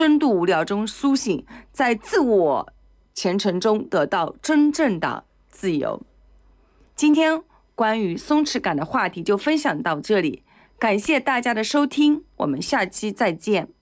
深度无聊中苏醒，在自我前程中得到真正的自由。今天关于松弛感的话题就分享到这里，感谢大家的收听，我们下期再见。